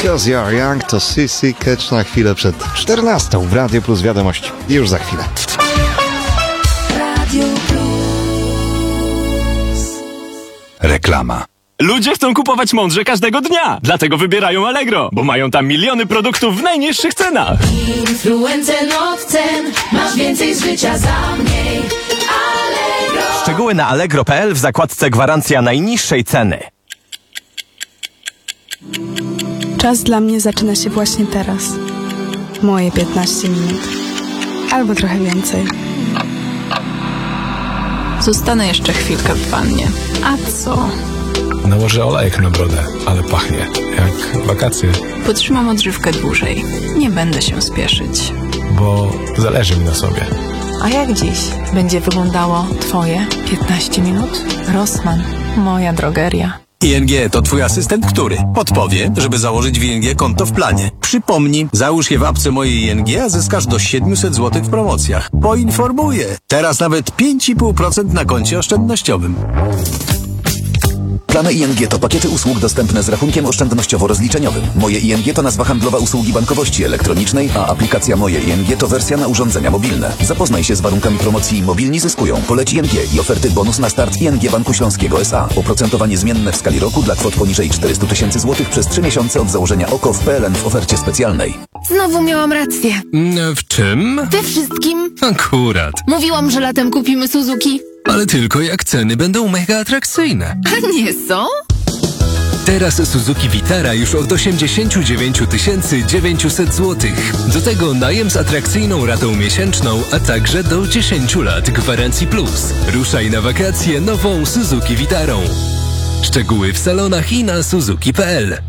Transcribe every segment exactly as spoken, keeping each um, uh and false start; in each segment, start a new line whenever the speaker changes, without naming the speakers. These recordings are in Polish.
Because You're Young to Sissy Catch na chwilę przed czternastą w Radio Plus Wiadomości. Już za chwilę. Radio Plus.
Reklama.
Ludzie chcą kupować mądrze każdego dnia, dlatego wybierają Allegro, bo mają tam miliony produktów w najniższych cenach.
Influencer od cen, masz więcej z życia za mniej. Allegro.
Szczegóły na allegro kropka p l w zakładce gwarancja najniższej ceny.
Czas dla mnie zaczyna się właśnie teraz. Moje piętnaście minut. Albo trochę więcej.
Zostanę jeszcze chwilkę w wannie. A co?
Nałożę olejek na brodę, ale pachnie jak wakacje.
Potrzymam odżywkę dłużej. Nie będę się spieszyć.
Bo zależy mi na sobie.
A jak dziś będzie wyglądało twoje piętnaście minut? Rossmann, moja drogeria.
I N G to twój asystent, który podpowie, żeby założyć w I N G konto w planie. Przypomnij, załóż je w apce mojej I N G, a zyskasz do siedemset złotych w promocjach. Poinformuję. Teraz nawet pięć i pół procent na koncie oszczędnościowym.
Plany I N G to pakiety usług dostępne z rachunkiem oszczędnościowo-rozliczeniowym. Moje I N G to nazwa handlowa usługi bankowości elektronicznej, a aplikacja Moje I N G to wersja na urządzenia mobilne. Zapoznaj się z warunkami promocji Mobilni zyskują. Poleć I N G i oferty bonus na start I N G Banku Śląskiego S A. Oprocentowanie zmienne w skali roku dla kwot poniżej czterysta tysięcy złotych przez trzy miesiące od założenia O K O w P L N w ofercie specjalnej.
Znowu miałam rację.
W czym?
We wszystkim.
Akurat.
Mówiłam, że latem kupimy Suzuki.
Ale tylko jak ceny będą mega atrakcyjne.
A nie są?
Teraz Suzuki Vitara już od osiemdziesiąt dziewięć tysięcy dziewięćset złotych. Do tego najem z atrakcyjną ratą miesięczną, a także do dziesięć lat gwarancji plus. Ruszaj na wakacje nową Suzuki Vitarą. Szczegóły w salonach i na suzuki kropka p l.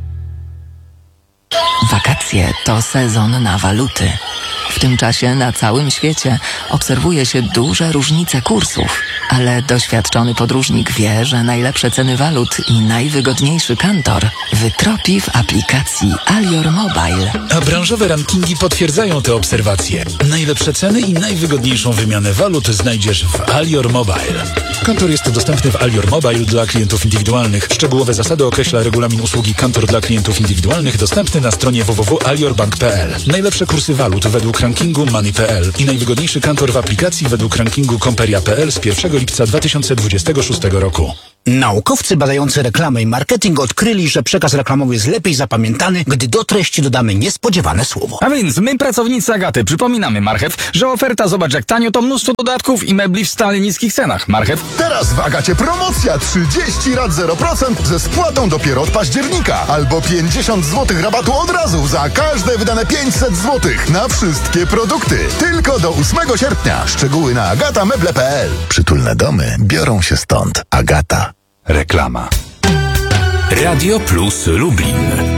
Wakacje to sezon na waluty. W tym czasie na całym świecie obserwuje się duże różnice kursów, ale doświadczony podróżnik wie, że najlepsze ceny walut i najwygodniejszy kantor wytropi w aplikacji Alior Mobile.
A branżowe rankingi potwierdzają te obserwacje. Najlepsze ceny i najwygodniejszą wymianę walut znajdziesz w Alior Mobile. Kantor jest dostępny w Alior Mobile dla klientów indywidualnych. Szczegółowe zasady określa regulamin usługi Kantor dla klientów indywidualnych dostępny na stronie w w w kropka alior bank kropka p l. Najlepsze kursy walut według rankingu Money kropka p l i najwygodniejszy kantor w aplikacji według rankingu Komperia kropka p l z pierwszego lipca dwa tysiące dwudziestego szóstego roku.
Naukowcy badający reklamę i marketing odkryli, że przekaz reklamowy jest lepiej zapamiętany, gdy do treści dodamy niespodziewane słowo.
A więc my, pracownicy Agaty, przypominamy Marchew, że oferta zobacz jak tanio to mnóstwo dodatków i mebli w stale niskich cenach. Marchew.
Teraz w Agacie promocja trzydzieści rat zero procent ze spłatą dopiero od października. Albo pięćdziesiąt złotych rabatu od razu za każde wydane pięćset złotych na wszystkie produkty. Tylko do ósmego sierpnia. Szczegóły na agata meble kropka p l.
Przytulne domy biorą się stąd. Agata.
Reklama.
Radio Plus Lublin.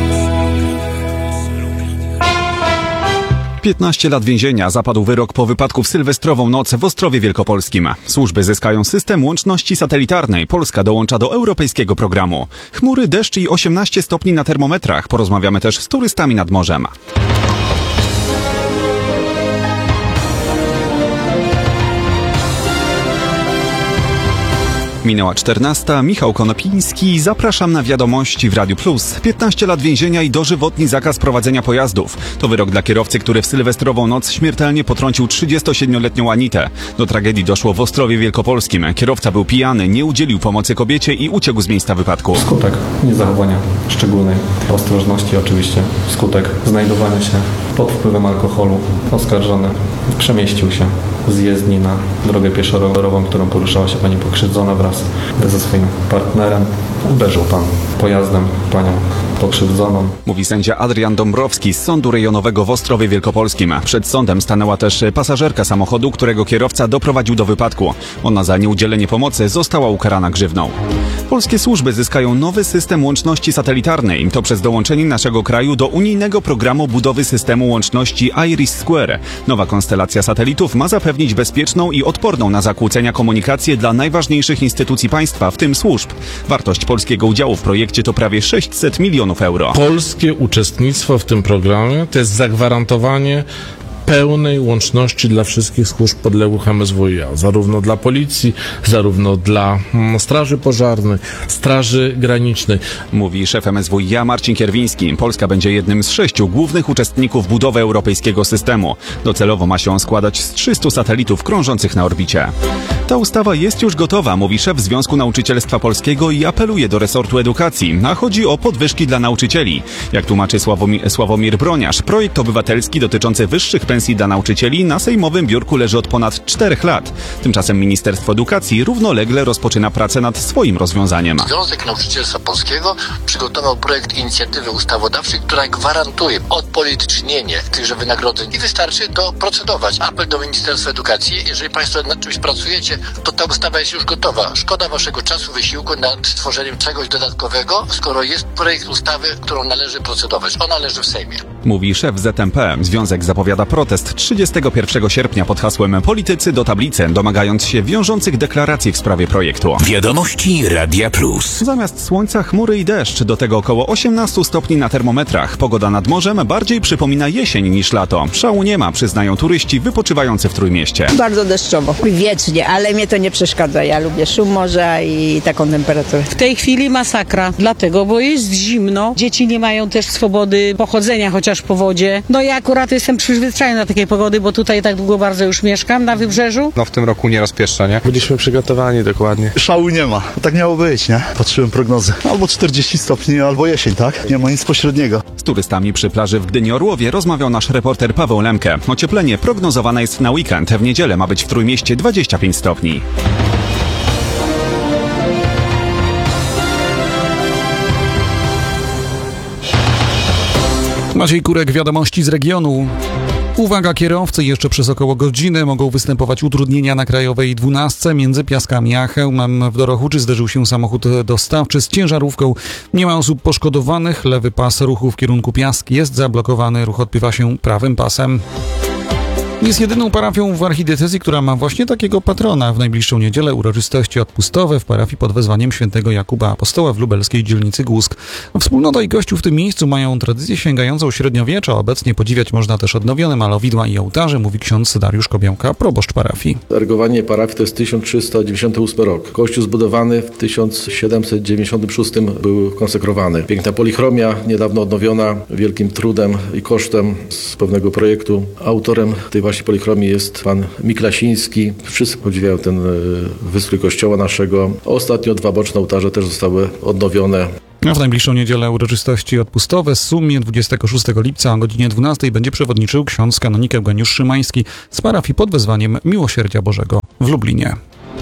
piętnaście lat więzienia zapadł wyrok po wypadku w sylwestrową noc w Ostrowie Wielkopolskim. Służby zyskają system łączności satelitarnej. Polska dołącza do europejskiego programu. Chmury, deszcz i osiemnaście stopni na termometrach. Porozmawiamy też z turystami nad morzem. Minęła czternasta. Michał Konopiński. Zapraszam na wiadomości w Radiu Plus. piętnaście lat więzienia i dożywotni zakaz prowadzenia pojazdów. To wyrok dla kierowcy, który w sylwestrową noc śmiertelnie potrącił trzydziestosiedmioletnią Anitę. Do tragedii doszło w Ostrowie Wielkopolskim. Kierowca był pijany, nie udzielił pomocy kobiecie i uciekł z miejsca wypadku.
Skutek niezachowania szczególnej ostrożności oczywiście. Skutek znajdowania się pod wpływem alkoholu. Oskarżony przemieścił się z jezdni na drogę pieszo-rowerową, którą poruszała się pani pokrzywdzona wraz ze swoim partnerem. Uderzył pan pojazdem panią pokrzywdzoną.
Mówi sędzia Adrian Dąbrowski z Sądu Rejonowego w Ostrowie Wielkopolskim. Przed sądem stanęła też pasażerka samochodu, którego kierowca doprowadził do wypadku. Ona za nieudzielenie pomocy została ukarana grzywną. Polskie służby zyskają nowy system łączności satelitarnej. To przez dołączenie naszego kraju do unijnego programu budowy systemu łączności Iris Square. Nowa konstelacja satelitów ma zapewnić bezpieczną i odporną na zakłócenia komunikację dla najważniejszych instytucji państwa, w tym służb. Wartość polskiego udziału w projekcie to prawie sześćset milionów euro.
Polskie uczestnictwo w tym programie to jest zagwarantowanie
pełnej łączności dla wszystkich służb podległych M S W i A, zarówno dla policji, zarówno dla mm, straży pożarnej, straży granicznej.
Mówi szef M S W i A Marcin Kierwiński. Polska będzie jednym z sześciu głównych uczestników budowy europejskiego systemu. Docelowo ma się on składać z trzystu satelitów krążących na orbicie. Ta ustawa jest już gotowa, mówi szef Związku Nauczycielstwa Polskiego i apeluje do resortu edukacji, a chodzi o podwyżki dla nauczycieli. Jak tłumaczy Sławomir, Sławomir Broniarz, projekt obywatelski dotyczący wyższych pensji dla nauczycieli na sejmowym biurku leży od ponad czterech lat. Tymczasem Ministerstwo Edukacji równolegle rozpoczyna pracę nad swoim rozwiązaniem.
Związek Nauczycielstwa Polskiego przygotował projekt inicjatywy ustawodawczej, która gwarantuje odpolitycznienie tychże wynagrodzeń i wystarczy to procedować. Apel do Ministerstwa Edukacji, jeżeli Państwo nad czymś pracujecie, to ta ustawa jest już gotowa. Szkoda Waszego czasu, wysiłku nad stworzeniem czegoś dodatkowego, skoro jest projekt ustawy, którą należy procedować. Ona leży w Sejmie.
Mówi szef Z M P. Związek zapowiada protest trzydziestego pierwszego sierpnia pod hasłem Politycy do tablicy, domagając się wiążących deklaracji w sprawie projektu.
Wiadomości Radia Plus.
Zamiast słońca chmury i deszcz, do tego około osiemnaście stopni na termometrach. Pogoda nad morzem bardziej przypomina jesień niż lato. Szału nie ma, przyznają turyści wypoczywający w Trójmieście.
Bardzo deszczowo, wiecznie, ale mnie to nie przeszkadza. Ja lubię szum morza i taką temperaturę.
W tej chwili masakra, dlatego, bo jest zimno. Dzieci nie mają też swobody pochodzenia chociaż po wodzie. No ja akurat jestem przyzwyczajona do takiej pogody, bo tutaj tak długo bardzo już mieszkam na Wybrzeżu.
No w tym roku nieraz pieszcza, nie?
Byliśmy przygotowani dokładnie.
Szału nie ma. Tak miało być, nie? Patrzyłem prognozy. Albo czterdzieści stopni, albo jesień, tak? Nie ma nic pośredniego.
Z turystami przy plaży w Gdyni Orłowie rozmawiał nasz reporter Paweł Lemke. Ocieplenie prognozowane jest na weekend. W niedzielę ma być w Trójmieście dwadzieścia pięć stopni.
Maciej Kurek, wiadomości z regionu. Uwaga, kierowcy, jeszcze przez około godziny mogą występować utrudnienia na Krajowej dwunastce między Piaskami a Chełmem. W Dorohuczy zderzył się samochód dostawczy z ciężarówką. Nie ma osób poszkodowanych. Lewy pas ruchu w kierunku Piask jest zablokowany. Ruch odbywa się prawym pasem. Jest jedyną parafią w archidiecezji, która ma właśnie takiego patrona. W najbliższą niedzielę uroczystości odpustowe w parafii pod wezwaniem świętego Jakuba Apostoła w lubelskiej dzielnicy Głusk. Wspólnota i Kościół w tym miejscu mają tradycję sięgającą średniowiecza. Obecnie podziwiać można też odnowione malowidła i ołtarze, mówi ksiądz Dariusz Kobiałka, proboszcz parafii.
Ergowanie parafii to jest tysiąc trzysta dziewięćdziesiąty ósmy rok. Kościół zbudowany w tysiąc siedemset dziewięćdziesiątym szóstym był konsekrowany. Piękna polichromia, niedawno odnowiona, wielkim trudem i kosztem z pewnego projektu. Autorem tej właśnie polichromii jest pan Miklasiński. Wszyscy podziwiają ten wystrój kościoła naszego. Ostatnio dwa boczne ołtarze też zostały odnowione.
A w najbliższą niedzielę uroczystości odpustowe w sumie dwudziestego szóstego lipca o godzinie dwunastej będzie przewodniczył ksiądz kanonik Eugeniusz Szymański z parafii pod wezwaniem Miłosierdzia Bożego w Lublinie.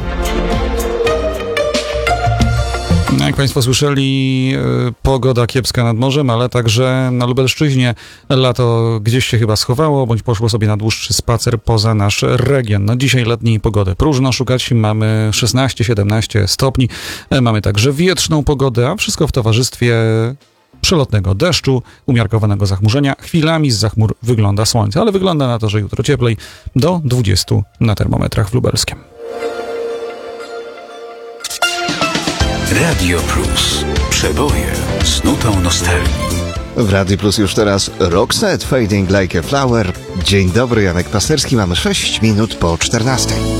Jak Państwo słyszeli, pogoda kiepska nad morzem, ale także na Lubelszczyźnie. Lato gdzieś się chyba schowało, bądź poszło sobie na dłuższy spacer poza nasz region. No dzisiaj letniej pogody próżno szukać. Mamy szesnaście siedemnaście stopni. Mamy także wietrzną pogodę, a wszystko w towarzystwie przelotnego deszczu, umiarkowanego zachmurzenia. Chwilami z zachmur wygląda słońce, ale wygląda na to, że jutro cieplej do dwudziestu na termometrach w Lubelskiem.
Radio Plus. Przeboje z nutą nostalgii.
W Radio Plus już teraz Roxette, Fading Like a Flower. Dzień dobry, Janek Pasterski, mamy sześć minut po czternastej.